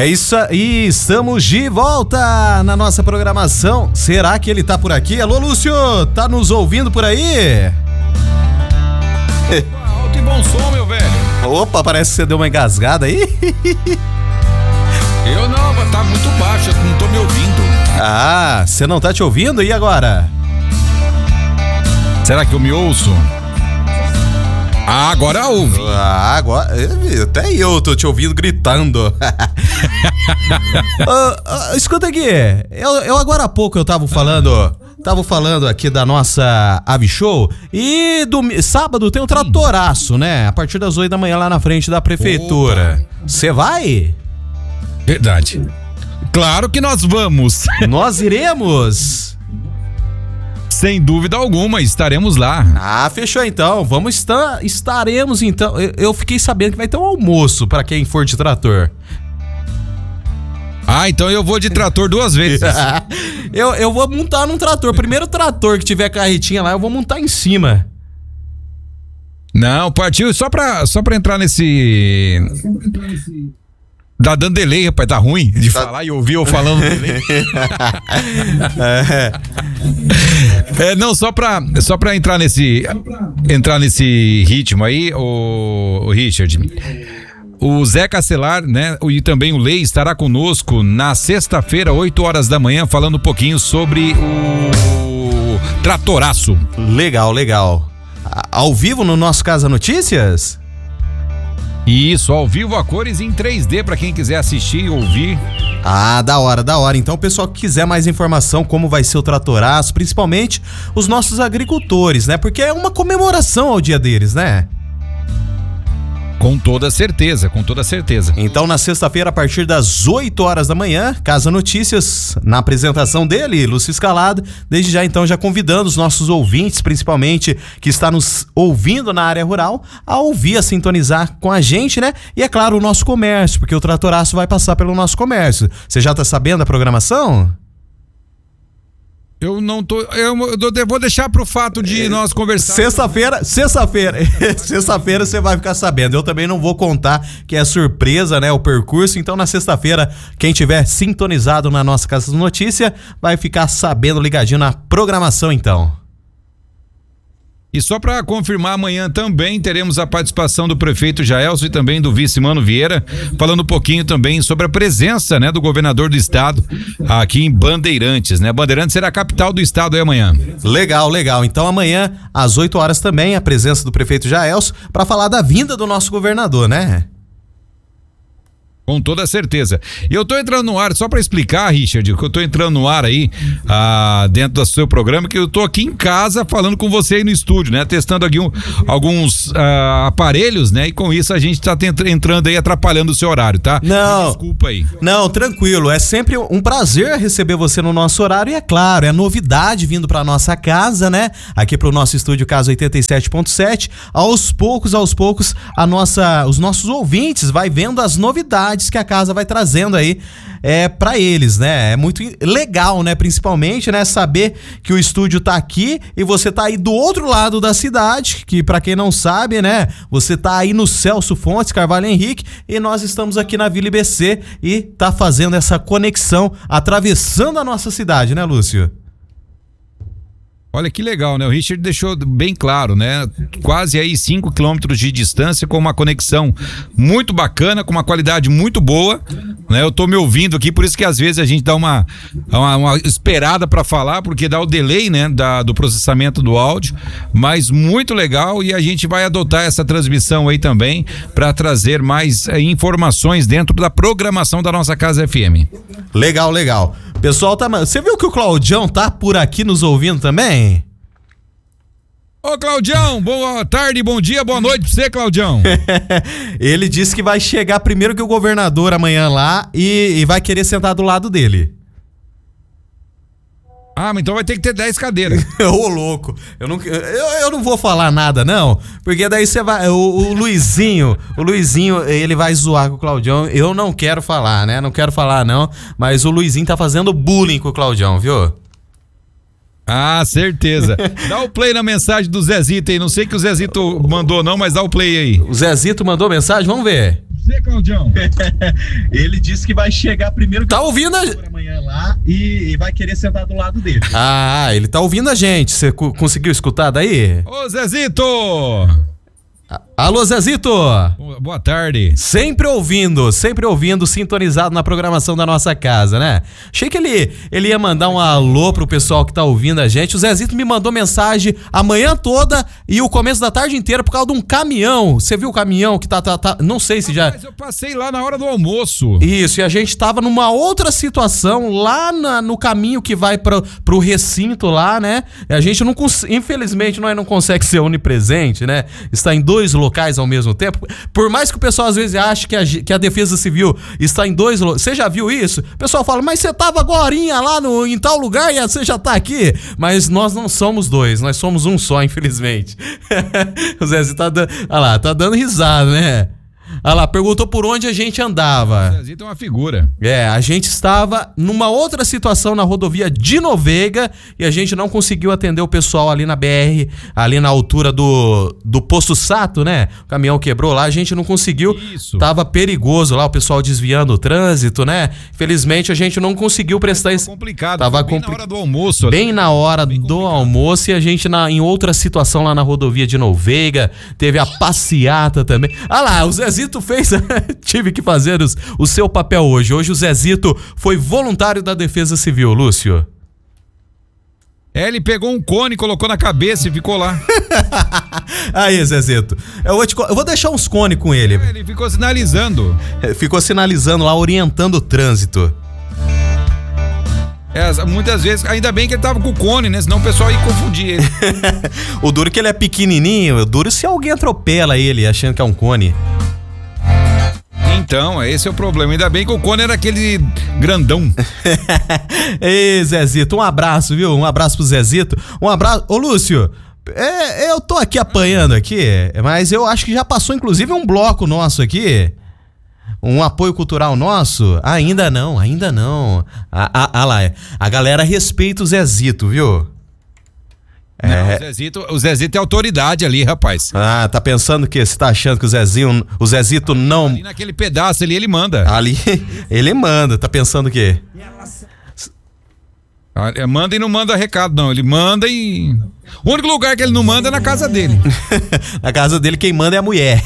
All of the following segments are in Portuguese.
É isso aí, estamos de volta na nossa programação. Será que ele tá por aqui? Alô, Lúcio, tá nos ouvindo por aí? Alto e bom som, meu velho. Opa, parece que você deu uma engasgada aí. Eu não, mas tá muito baixo, eu não tô me ouvindo. Ah, você não tá te ouvindo? E agora? Será que eu me ouço? Ah, agora ouve. Ah, agora. Até eu tô te ouvindo gritando. Escuta aqui. Eu agora há pouco eu tava falando aqui da nossa Ave Show e sábado tem um tratoraço, né? A partir das 8 da manhã lá na frente da prefeitura. Você vai? Verdade. Claro que nós vamos. Nós iremos. Sem dúvida alguma, estaremos lá. Ah, fechou então. Estaremos então. Eu fiquei sabendo que vai ter um almoço pra quem for de trator. Ah, então eu vou de trator 2 vezes. eu vou montar num trator. Primeiro trator que tiver carretinha lá, eu vou montar em cima. Não, partiu só pra entrar nesse... Tá dando delay, rapaz, tá ruim de falar e ouvir eu falando delay. Não, só pra entrar nesse ritmo aí, o Richard. O Zé Castelar, né, e também o Lei estará conosco na sexta-feira, 8 horas da manhã, falando um pouquinho sobre o tratoraço. Legal. Ao vivo no nosso Casa Notícias? Isso, ao vivo a cores em 3D para quem quiser assistir e ouvir. Ah, da hora. Então, o pessoal que quiser mais informação como vai ser o tratoraço, principalmente os nossos agricultores, né? Porque é uma comemoração ao dia deles, né? Com toda certeza. Então, na sexta-feira, a partir das 8 horas da manhã, Casa Notícias, na apresentação dele, Lúcio Escalada, desde já, então, já convidando os nossos ouvintes, principalmente, que está nos ouvindo na área rural, a ouvir, a sintonizar com a gente, né? E, é claro, o nosso comércio, porque o tratoraço vai passar pelo nosso comércio. Você já tá sabendo da programação? Eu não tô. Eu vou deixar pro fato de nós conversar. Sexta-feira você vai ficar sabendo. Eu também não vou contar que é surpresa, né? O percurso. Então, na sexta-feira, quem tiver sintonizado na nossa Casa de Notícia vai ficar sabendo, ligadinho na programação, então. E só para confirmar, amanhã também teremos a participação do prefeito Jaelso e também do vice Mano Vieira, falando um pouquinho também sobre a presença, né, do governador do estado aqui em Bandeirantes, né? Bandeirantes será a capital do estado aí amanhã. Legal. Então amanhã, às 8 horas também, a presença do prefeito Jaelso para falar da vinda do nosso governador, né? Com toda certeza. E eu tô entrando no ar, só para explicar, Richard, que eu tô entrando no ar aí, dentro do seu programa, que eu tô aqui em casa falando com você aí no estúdio, né? Testando aqui alguns aparelhos, né? E com isso a gente tá entrando aí, atrapalhando o seu horário, tá? Não. Desculpa aí. Não, tranquilo. É sempre um prazer receber você no nosso horário e, é claro, é novidade vindo pra nossa casa, né? Aqui pro nosso estúdio Casa 87.7. Aos poucos, os nossos ouvintes vai vendo as novidades que a casa vai trazendo aí para eles, né? É muito legal, né? Principalmente, né? Saber que o estúdio tá aqui e você tá aí do outro lado da cidade, que pra quem não sabe, né? Você tá aí no Celso Fontes, Carvalho Henrique, e nós estamos aqui na Vila IBC e tá fazendo essa conexão, atravessando a nossa cidade, né, Lúcio? Olha que legal, né? O Richard deixou bem claro, né? Quase aí 5 quilômetros de distância, com uma conexão muito bacana, com uma qualidade muito boa, né? Eu tô me ouvindo aqui, por isso que às vezes a gente dá uma esperada para falar, porque dá o delay, né? Do processamento do áudio, mas muito legal, e a gente vai adotar essa transmissão aí também para trazer mais informações dentro da programação da nossa Casa FM. Legal. Pessoal, você viu que o Claudião tá por aqui nos ouvindo também? Ô, Claudião, boa tarde, bom dia, boa noite pra você, Claudião. Ele disse que vai chegar primeiro que o governador amanhã lá e vai querer sentar do lado dele. Ah, mas então vai ter que ter 10 cadeiras. Ô, louco, eu não vou falar nada, não, porque daí você vai, o Luizinho, ele vai zoar com o Claudião. Eu não quero falar, né? Não quero falar, não, mas o Luizinho tá fazendo bullying com o Claudião, viu? Ah, certeza. Dá o play na mensagem do Zezito aí. Não sei que o Zezito mandou não, mas dá o play aí. O Zezito mandou mensagem? Vamos ver. você, Claudião? Ele disse que vai chegar primeiro que Tá ouvindo amanhã lá e vai querer sentar do lado dele. Ah, ele tá ouvindo a gente. Você conseguiu escutar daí? Ô, Zezito! Alô, Zezito! Boa tarde. Sempre ouvindo, sintonizado na programação da nossa casa, né? Achei que ele ia mandar um alô pro pessoal que tá ouvindo a gente. O Zezito me mandou mensagem a manhã toda e o começo da tarde inteira por causa de um caminhão. Você viu o caminhão que tá não sei se já... Mas eu passei lá na hora do almoço. Isso, e a gente tava numa outra situação lá no caminho que vai pro recinto lá, né? E a gente não infelizmente nós não consegue ser onipresente, né? Está em dois locais ao mesmo tempo. Por mais que o pessoal às vezes ache que a Defesa Civil está em dois locais. Você já viu isso? O pessoal fala, mas você tava agorinha lá em tal lugar e você já tá aqui. Mas nós não somos dois, nós somos um só, infelizmente. O Zé tá dando risada, né? Olha lá, perguntou por onde a gente andava. O Zezito é uma figura. A gente estava numa outra situação na rodovia de Noveiga e a gente não conseguiu atender o pessoal ali na BR, ali na altura do Posto Sato, né? O caminhão quebrou lá, a gente não conseguiu. Isso. Tava perigoso lá, o pessoal desviando o trânsito, né? Infelizmente a gente não conseguiu prestar esse... Complicado. Tava bem na hora do almoço. Bem na hora do almoço e a gente em outra situação lá na rodovia de Noveiga, teve a passeata também. Ah lá, o Zezito fez, tive que fazer o seu papel hoje. Hoje o Zezito foi voluntário da Defesa Civil, Lúcio. Ele pegou um cone, colocou na cabeça e ficou lá. Aí, Zezito, eu vou deixar uns cones com ele. Ele ficou sinalizando. Ficou sinalizando lá, orientando o trânsito. Muitas vezes, ainda bem que ele tava com o cone, né? Senão o pessoal ia confundir ele. O duro que ele é pequenininho, o duro se alguém atropela ele achando que é um cone. Então, esse é o problema. Ainda bem que o cone era aquele grandão. Ei, Zezito, um abraço, viu? Um abraço pro Zezito. Um abraço. Ô, Lúcio, eu tô aqui apanhando aqui, mas eu acho que já passou inclusive um bloco nosso aqui. Um apoio cultural nosso? Ainda não. Lá, a galera respeita o Zezito, viu? Não, o Zezito é autoridade ali, rapaz. Ah, tá pensando que você tá achando que o Zezito não... Ali naquele pedaço ali, ele manda. Ali, ele manda, tá pensando o quê? Manda e não manda recado, não. Ele manda e... O único lugar que ele não manda é na casa dele. Na casa dele quem manda é a mulher.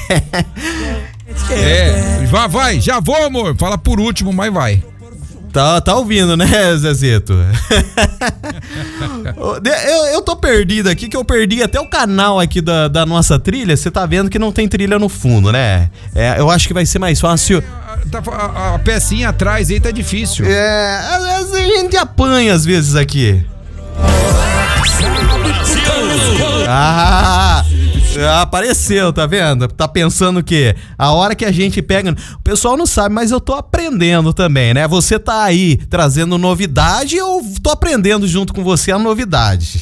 Vai, já vou, amor. Fala por último, mas vai. Tá ouvindo, né, Zezito? Eu tô perdido aqui, que eu perdi até o canal aqui da nossa trilha. Você tá vendo que não tem trilha no fundo, né? Eu acho que vai ser mais fácil. A pecinha atrás aí tá difícil. A gente apanha às vezes aqui. Apareceu, tá vendo? Tá pensando que a hora que a gente pega... O pessoal não sabe, mas eu tô aprendendo também, né? Você tá aí trazendo novidade e eu tô aprendendo junto com você a novidade.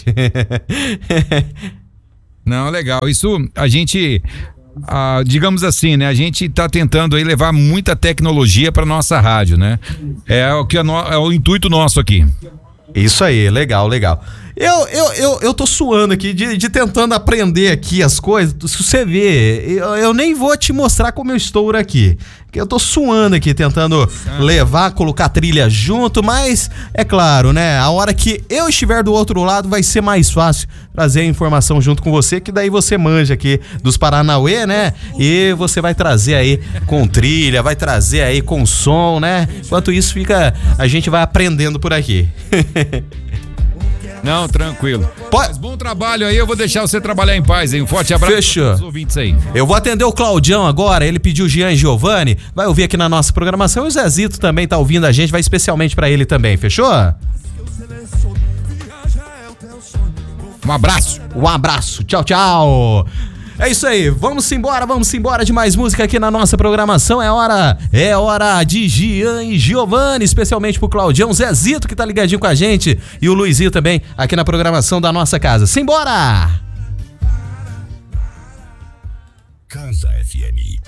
Não, legal. Isso a gente... digamos assim, né? A gente tá tentando aí levar muita tecnologia pra nossa rádio, né? É o intuito nosso aqui. Isso aí, legal. Eu tô suando aqui de tentando aprender aqui as coisas. Se você vê, eu nem vou te mostrar como eu estou aqui. Eu tô suando aqui, tentando colocar trilha junto, mas é claro, né? A hora que eu estiver do outro lado vai ser mais fácil trazer a informação junto com você, que daí você manja aqui dos Paranauê, né? E você vai trazer aí com trilha, vai trazer aí com som, né? Enquanto isso a gente vai aprendendo por aqui. Não, tranquilo. Mas bom trabalho aí, eu vou deixar você trabalhar em paz, hein? Um forte abraço. Fechou. Para os ouvintes aí. Eu vou atender o Claudião agora, ele pediu Jean e Giovanni, vai ouvir aqui na nossa programação e o Zezito também tá ouvindo a gente, vai especialmente pra ele também, fechou? Um abraço. Tchau. É isso aí, vamos embora de mais música aqui na nossa programação. É hora de Jean e Giovanni, especialmente pro Claudião, Zezito que tá ligadinho com a gente e o Luizinho também aqui na programação da nossa casa. Simbora! Casa FM